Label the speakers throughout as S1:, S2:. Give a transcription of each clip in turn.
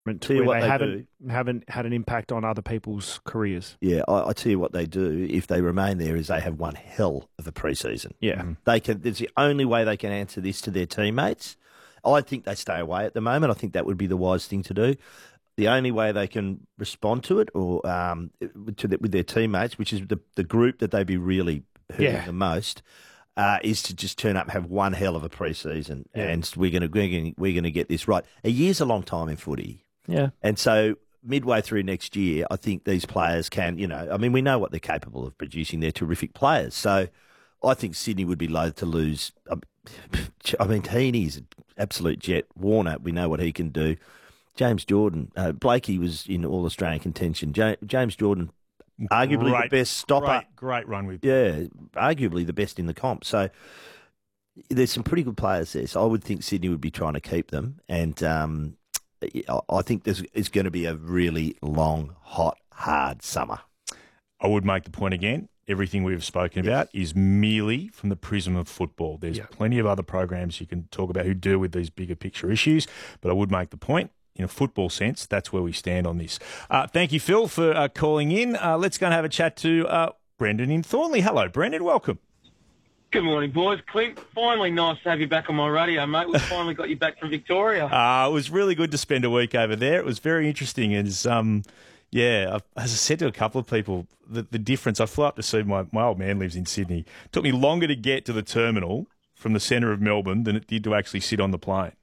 S1: Tell you
S2: where
S1: what
S2: they
S1: they haven't had an impact on other people's careers.
S2: Yeah, I tell you what they do if they remain there is they have one hell of a pre-season.
S1: Yeah.
S2: They can. It's the only way they can answer this to their teammates. I think they stay away at the moment. I think that would be the wise thing to do. The only way they can respond to it or with their teammates, which is the group that they'd be really hurting the most, is to just turn up and have one hell of a pre-season, and we're going to get this right. A year's a long time in footy.
S1: Yeah.
S2: And so midway through next year, I think these players can, we know what they're capable of producing. They're terrific players. So I think Sydney would be loath to lose. I mean, Heaney's an absolute jet. Warner, we know what he can do. James Jordan. Blakey was in All-Australian contention. James Jordan, arguably the best stopper.
S3: Great run with.
S2: Yeah, arguably the best in the comp. So there's some pretty good players there. So I would think Sydney would be trying to keep them. And I think it's going to be a really long, hot, hard summer.
S3: I would make the point again. Everything we've spoken about is merely from the prism of football. There's plenty of other programs you can talk about who deal with these bigger picture issues, but I would make the point, in a football sense, that's where we stand on this. Thank you, Phil, for calling in. Let's go and have a chat to Brendan in Thornley. Hello, Brendan. Welcome.
S4: Good morning, boys. Clint, finally nice to have you back on my radio, mate. We've finally got you back from Victoria.
S3: It was really good to spend a week over there. It was very interesting. As I said to a couple of people, the difference, I flew up to see my old man lives in Sydney. It took me longer to get to the terminal from the centre of Melbourne than it did to actually sit on the plane.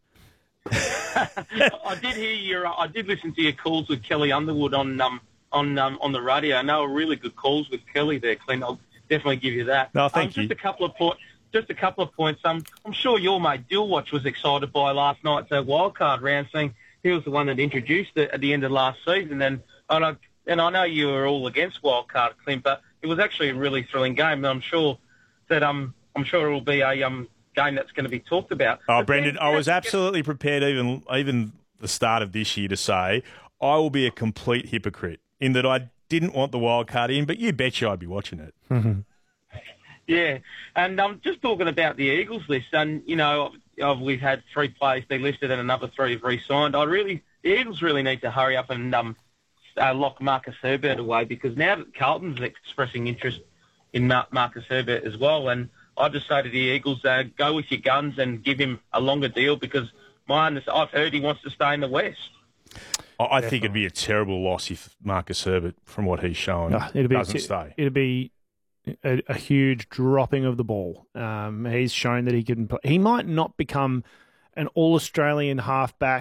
S4: I did hear I did listen to your calls with Kelly Underwood on the radio, and they were really good calls with Kelly there, Clint. I'll definitely give you that.
S3: No, thank you.
S4: Just a couple of points. I'm sure your mate Dillwatch was excited by last night's wildcard round, seeing he was the one that introduced it at the end of last season. And I know you were all against wildcard, Clint, but it was actually a really thrilling game. And I'm sure it will be a game that's going to be talked about.
S3: Oh, Brendan, I was absolutely prepared even the start of this year to say I will be a complete hypocrite in that I didn't want the wild card in, but you betcha I'd be watching it.
S1: Mm-hmm.
S4: Yeah, and I'm just talking about the Eagles list, and we've had 3 players delisted and another 3 have re-signed. The Eagles really need to hurry up and lock Marcus Herbert away, because now that Carlton's expressing interest in Marcus Herbert as well, and I just say to the Eagles, go with your guns and give him a longer deal, because I've heard he wants to stay in the West.
S3: I think it'd be a terrible loss if Marcus Herbert, from what he's shown, doesn't stay.
S1: It'd be a huge dropping of the ball. He's shown that he can. He might not become an All-Australian halfback,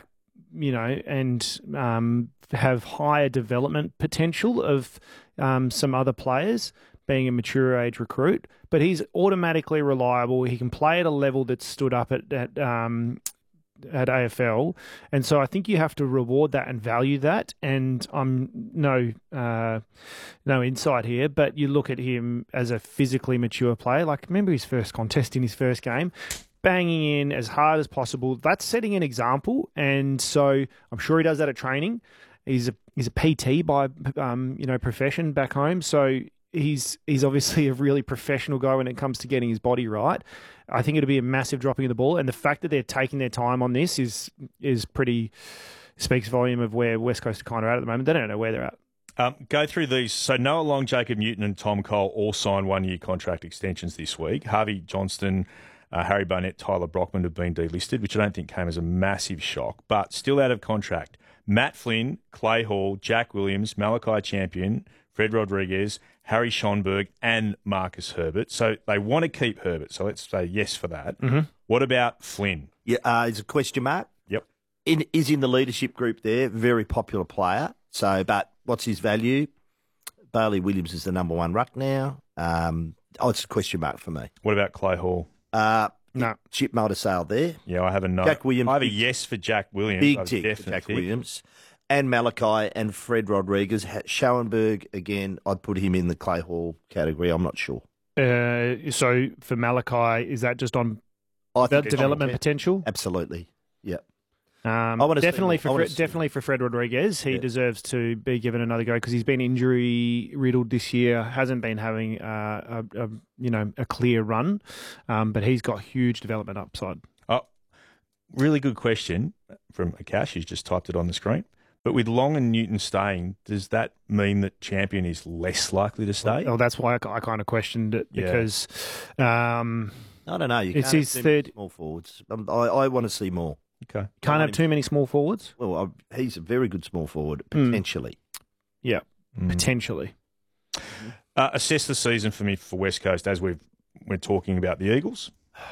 S1: and have higher development potential of some other players, being a mature age recruit, but he's automatically reliable. He can play at a level that's stood up at AFL, and so I think you have to reward that and value that. And I'm no insight here, but you look at him as a physically mature player. Like, remember his first contest in his first game, banging in as hard as possible. That's setting an example, and so I'm sure he does that at training. He's a PT by profession back home, so he's obviously a really professional guy when it comes to getting his body right. I think it'll be a massive dropping of the ball, and the fact that they're taking their time on this is pretty speaks volume of where West Coast are kind of at the moment. They don't know where they're at.
S3: Go through these. So Noah Long, Jacob Newton and Tom Cole all signed 1-year contract extensions this week. Harvey Johnston, Harry Barnett, Tyler Brockman have been delisted, which I don't think came as a massive shock, but still out of contract. Matt Flynn, Clay Hall, Jack Williams, Malachi Champion, Fred Rodriguez, Harry Schonberg and Marcus Herbert. So they want to keep Herbert, so let's say yes for that.
S1: Mm-hmm.
S3: What about Flynn?
S2: Yeah, is a question mark.
S3: Yep.
S2: Is in the leadership group there, very popular player. So, but what's his value? Bailey Williams is the number 1 ruck now. It's a question mark for me.
S3: What about Clay Hall?
S1: No.
S2: Chip Mulder there.
S3: Yeah, I have a no.
S2: Jack Williams.
S3: I have a yes for Jack Williams.
S2: Big tick for Jack Williams. And Malachi and Fred Rodriguez. Schoenberg, again, I'd put him in the Clay Hall category. I'm not sure.
S1: So for Malachi, is that just on development potential?
S2: Absolutely. Yeah.
S1: Definitely for Fred Rodriguez. He deserves to be given another go because he's been injury riddled this year. Hasn't been having a clear run, but he's got huge development upside.
S3: Really good question from Akash. He's just typed it on the screen. But with Long and Newton staying, does that mean that Champion is less likely to stay?
S1: Well, that's why I kind of questioned it because
S2: I don't know. You
S1: it's
S2: can't
S1: his
S2: have too many
S1: third.
S2: small forwards. I want to see more.
S3: Okay.
S1: Can't have too many small forwards.
S2: Well, he's a very good small forward, potentially.
S1: Yeah, potentially.
S3: Assess the season for me for West Coast as we're talking about the Eagles.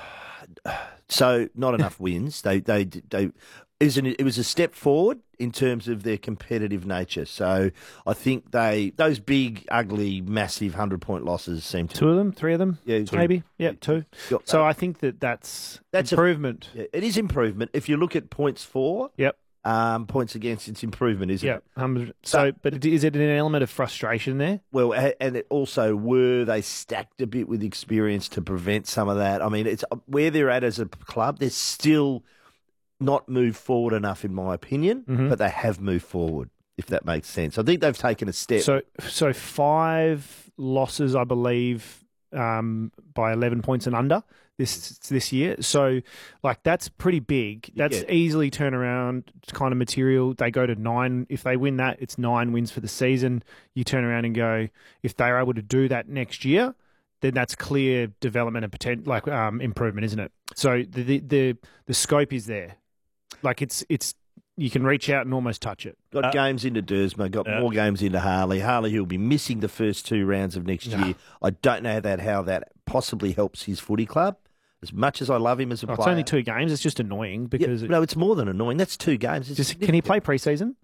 S2: So not enough wins. It was a step forward in terms of their competitive nature. So I think those big, ugly, massive 100-point losses seem to
S1: 2 of them, 3 of them, maybe. Yeah, 2.
S2: Got
S1: So
S2: that.
S1: I think that's
S2: That's
S1: improvement.
S2: It is improvement. If you look at points for,
S1: Yep.
S2: points against, it's improvement, isn't
S1: Yeah.
S2: it?
S1: But is it an element of frustration there?
S2: Well, and it also were they stacked a bit with experience to prevent some of that. I mean, it's where they're at as a club. They're still not moved forward enough, in my opinion, but they have moved forward, if that makes sense. I think they've taken a step.
S1: So 5 losses, I believe, by 11 points and under this year. So, like, that's pretty big. That's easily turnaround kind of material. They go to 9. If they win that, it's 9 wins for the season. You turn around and go, if they're able to do that next year, then that's clear development and potential, like improvement, isn't it? So the scope is there. Like it's you can reach out and almost touch it.
S2: Got games into Dersma, got more games into Harley. Harley, who'll be missing the first 2 rounds of next year. I don't know how that possibly helps his footy club. As much as I love him as a player.
S1: It's only 2 games. It's just annoying because
S2: no, it's more than annoying. That's 2 games.
S1: Can he play preseason?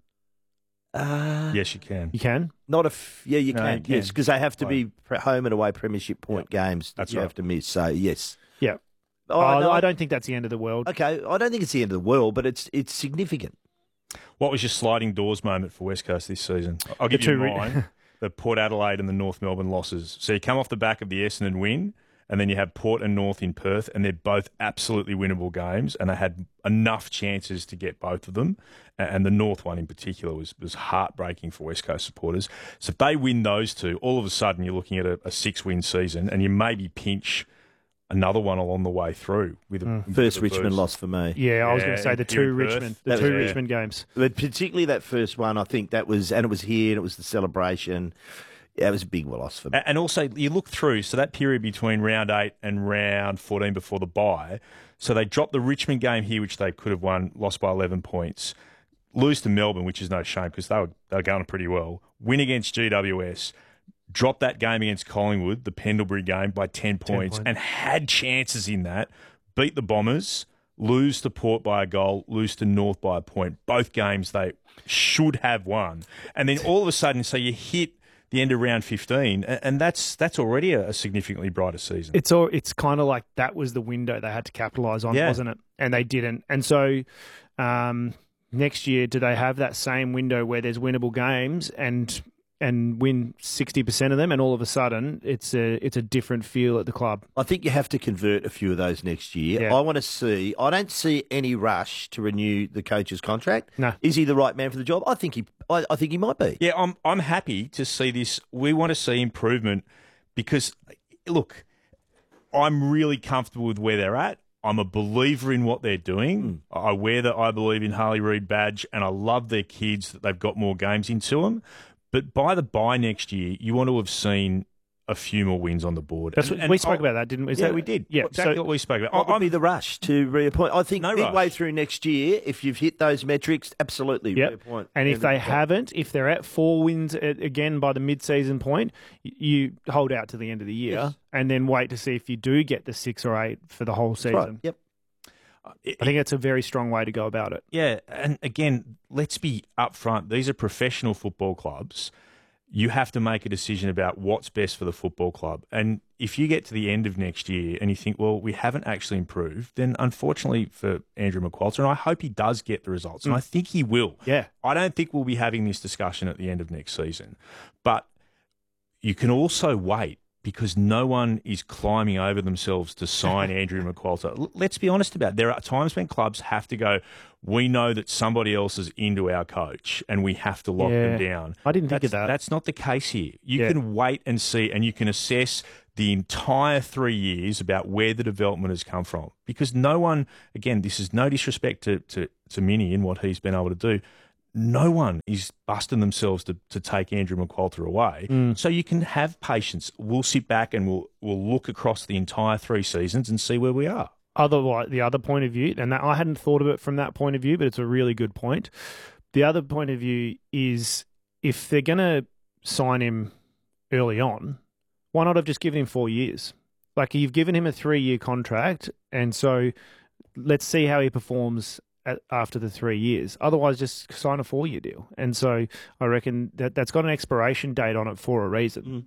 S3: Yes, you can.
S1: You can.
S2: You can. Yes, because they have to
S3: Play.
S2: be home and away premiership point games.
S3: That's
S2: you
S3: right.
S2: have to miss. So yes.
S1: Yeah.
S2: No,
S1: I don't think that's the end of the world.
S2: Okay, I don't think it's the end of the world, but it's significant.
S3: What was your sliding doors moment for West Coast this season? I'll give
S1: The
S3: you
S1: two
S3: mine. The Port Adelaide and the North Melbourne losses. So you come off the back of the Essendon win, and then you have Port and North in Perth, and they're both absolutely winnable games, and they had enough chances to get both of them. And the North one in particular was heartbreaking for West Coast supporters. So if they win those 2, all of a sudden you're looking at a 6-win season, and you maybe pinch another one along the way through. With
S2: First Richmond loss for me.
S1: Yeah, I was going to say the
S3: here
S1: 2
S3: in Perth.
S1: Richmond,
S2: That was-
S1: Richmond games.
S2: But particularly that first one, I think that was, and it was here, and it was the celebration. Yeah, it was a big loss for me.
S3: And also, you look through, so that period between round 8 and round 14 before the bye, so they dropped the Richmond game here, which they could have won, lost by 11 points, lose to Melbourne, which is no shame because they were going pretty well, win against GWS, drop that game against Collingwood, the Pendlebury game, by 10 points, and had chances in that, beat the Bombers, lose to Port by a goal, lose to North by a point. Both games they should have won. And then all of a sudden, so you hit the end of round 15, and that's already a significantly brighter season.
S1: It's kind of like that was the window they had to capitalise on, wasn't it? And they didn't. And so next year, do they have that same window where there's winnable games and win 60% of them, and all of a sudden it's a different feel at the club?
S2: I think you have to convert a few of those next year.
S1: Yeah.
S2: I don't see any rush to renew the coach's contract.
S1: No.
S2: Is he the right man for the job? I think he might be.
S3: Yeah, I'm happy to see this. We want to see improvement because, look, I'm really comfortable with where they're at. I'm a believer in what they're doing. I wear the I believe in Harley Reid badge, and I love their kids that they've got more games into them. But by the bye next year, you want to have seen a few more wins on the board.
S1: That's what, we spoke about that, didn't we?
S3: Yeah, we did.
S1: Yeah,
S3: Exactly what we spoke about.
S2: What would be the rush to reappoint? I think
S3: No
S2: midway
S3: rush.
S2: through next year, if you've hit those metrics, absolutely reappoint.
S1: And if they haven't, if they're at 4 wins again by the mid-season point, you hold out to the end of the year and then wait to see if you do get the 6 or 8 for the whole season.
S2: Right. Yep.
S1: I think that's a very strong way to go about it.
S3: Yeah, and again, let's be upfront. These are professional football clubs. You have to make a decision about what's best for the football club. And if you get to the end of next year and you think, well, we haven't actually improved, then unfortunately for Andrew McQualter, and I hope he does get the results, and I think he will.
S1: Yeah.
S3: I don't think we'll be having this discussion at the end of next season. But you can also wait because no one is climbing over themselves to sign Andrew McQualter. Let's be honest about it. There are times when clubs have to go, we know that somebody else is into our coach and we have to lock them down.
S1: I didn't think of that.
S3: That's not the case here. You can wait and see, and you can assess the entire 3 years about where the development has come from. Because no one, again, this is no disrespect to Minnie and what he's been able to do. no one is busting themselves to take Andrew McQualter away. So you can have patience. We'll sit back and we'll look across the entire 3 seasons and see where we are.
S1: Otherwise, the other point of view, and that, I hadn't thought of it from that point of view, but it's a really good point. The other point of view is if they're going to sign him early on, why not have just given him 4 years? Like, you've given him a 3-year contract, and so let's see how he performs after the 3 years. Otherwise, just sign a 4-year deal. And so I reckon that's got an expiration date on it for a reason.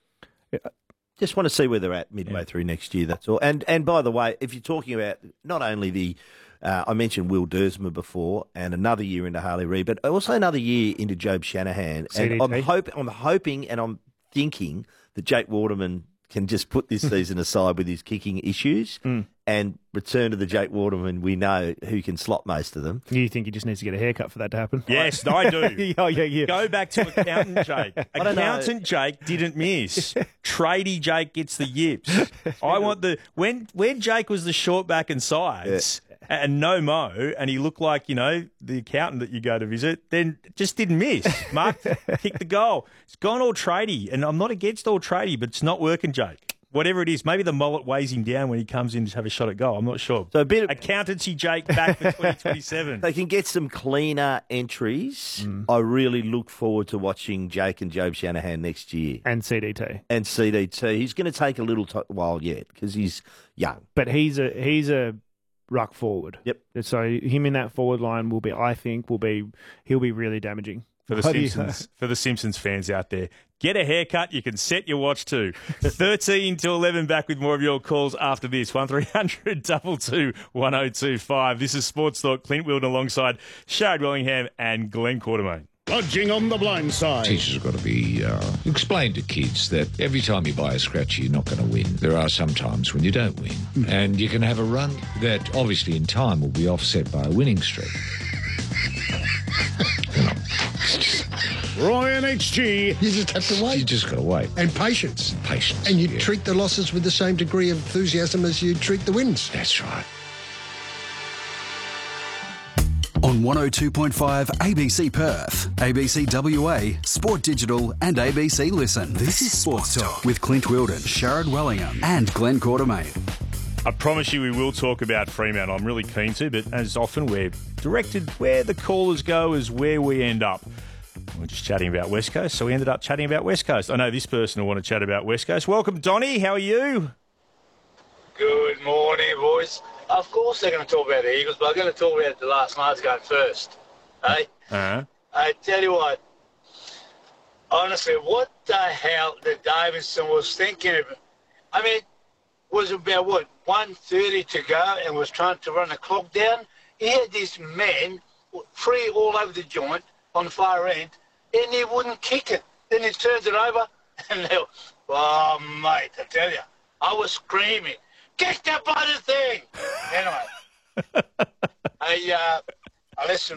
S2: Just want to see where they're at midway through next year, that's all. And by the way, if you're talking about not only the I mentioned Will Dersma before, and another year into Harley Reid, but also another year into Job Shanahan. And I'm hoping and I'm thinking that Jake Waterman can just put this season aside with his kicking issues and return to the Jake Waterman we know who can slot most of them.
S1: You think he just needs to get a haircut for that to happen?
S3: Yes, I do.
S1: Yeah.
S3: Go back to Accountant Jake. Accountant Jake didn't miss. Tradie Jake gets the yips. I want when Jake was the short back and sides and no mo, and he looked like, the accountant that you go to visit, then just didn't miss. Mark kicked the goal. It's gone all tradie, and I'm not against all tradie, but it's not working, Jake. Whatever it is, maybe the mullet weighs him down when he comes in to have a shot at goal. I'm not sure. So a bit of accountancy Jake back for 2027.
S2: They can get some cleaner entries. I really look forward to watching Jake and Job Shanahan next year.
S1: And CDT.
S2: He's going to take a little while yet because he's young.
S1: But he's a ruck forward.
S2: Yep.
S1: So him in that forward line he'll be really damaging.
S3: For the Simpsons fans out there, get a haircut. You can set your watch to 13 to 11. Back with more of your calls after this. 1300 22 1025. This is Sports Talk. Clint Wilden alongside Sharad Wellingham and Glenn Quartermain.
S5: Dodging on the blind side.
S6: Teachers have got to be explain to kids that every time you buy a scratchy, you're not going to win. There are some times when you don't win, and you can have a run that obviously in time will be offset by a winning streak.
S5: Roy and HG.
S7: You just have to wait.
S6: You just got to wait.
S7: And patience.
S6: Patience.
S7: And you treat the losses with the same degree of enthusiasm as you treat the wins.
S6: That's right.
S8: On 102.5 ABC Perth, ABC WA, Sport Digital and ABC Listen. This is Sports Talk with Clint Wilden, Sharad Wellingham and Glenn Quartermain.
S3: I promise you we will talk about Fremantle. I'm really keen to, but as often we're directed where the callers go is where we end up. We're just chatting about West Coast, so we ended up chatting about West Coast. I know this person will want to chat about West Coast. Welcome, Donnie. How are you?
S9: Good morning, boys. Of course they're going to talk about the Eagles, but I'm going to talk about the last night's game first. Hey? I tell you what, honestly, what the hell did Davidson was thinking of? I mean, was about, 1:30 to go and was trying to run the clock down? He had these men free all over the joint on the far end, and he wouldn't kick it. Then he turns it over, and mate, I tell you, I was screaming, kick the bloody thing! Anyway, I listen,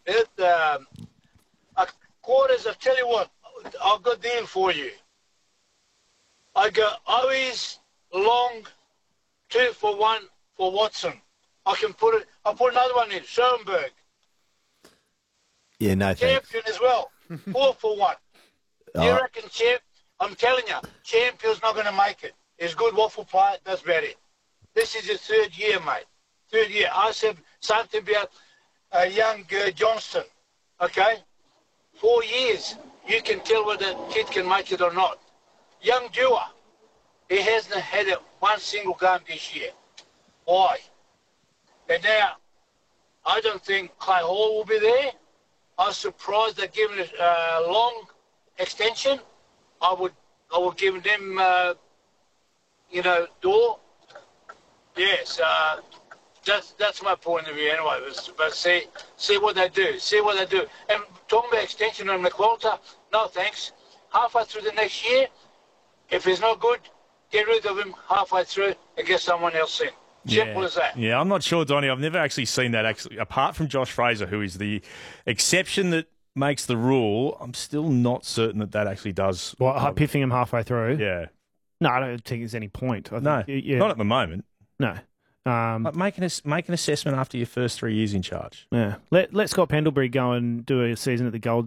S9: Quarters, I tell you what, I've got a deal for you. I go Owies, Long, 2 for 1 for Watson. I'll put another one in, Schoenberg.
S2: Yeah, no thanks.
S9: Champion as well, 4 for 1. You reckon I'm telling you, Champion's not going to make it. He's a good waffle player, that's about it. This is his 3rd year, mate. 3rd year. I said something about young Johnston, okay? 4 years, you can tell whether the kid can make it or not. Young Dewar, he hasn't had one single game this year. Why? And now, I don't think Clay Hall will be there. I was surprised they're giving it a long extension. I would give them, Door. Yes, that's my point of view anyway. But see what they do. See what they do. And talking about extension on McQualter, no thanks. Halfway through the next year, if he's not good, get rid of him halfway through and get someone else in. Simple as that.
S3: Yeah, I'm not sure, Donnie. I've never actually seen that. Apart from Josh Fraser, who is the exception that makes the rule, I'm still not certain that actually does.
S1: Well, piffing him halfway through?
S3: Yeah.
S1: No, I don't think there's any point.
S3: Not at the moment.
S1: No.
S3: But make an assessment after your first 3 years in charge.
S1: Yeah. Let Scott Pendlebury go and do a season at the Gold